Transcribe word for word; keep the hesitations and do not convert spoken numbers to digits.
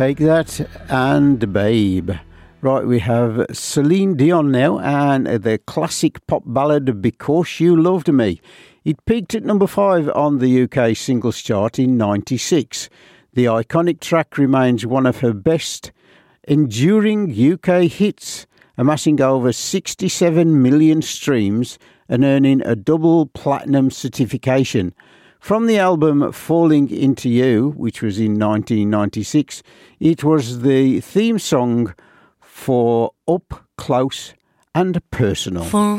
Take That and Babe. Right, we have Celine Dion now and the classic pop ballad Because You Loved Me. It peaked at number five on the U K singles chart in ninety-six. The iconic track remains one of her best enduring U K hits, amassing over sixty-seven million streams and earning a double platinum certification. From the album Falling Into You, which was in nineteen ninety-six, it was the theme song for Up Close and Personal. For